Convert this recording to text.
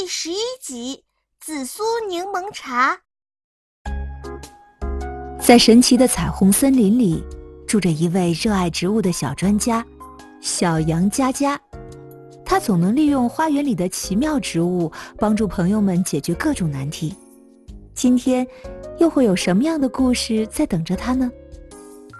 11集紫苏柠檬茶。 在神奇的彩虹森林里，住着一位热爱植物的小专家小羊佳佳。他总能利用花园里的奇妙植物，帮助朋友们解决各种难题。今天又会有什么样的故事在等着他呢？